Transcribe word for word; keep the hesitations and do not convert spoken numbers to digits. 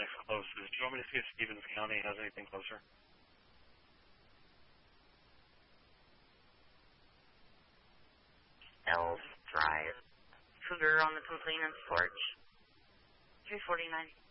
next closest. Do you want me to see if Stevens County has anything closer? Ells Drive. Cougar on the complainant's porch. three forty-nine.